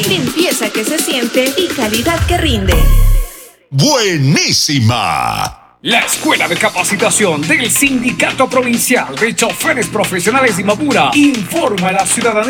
Limpieza que se siente y calidad que rinde. ¡Buenísima! La Escuela de Capacitación del Sindicato Provincial de Choferes Profesionales de Imbabura informa a la ciudadanía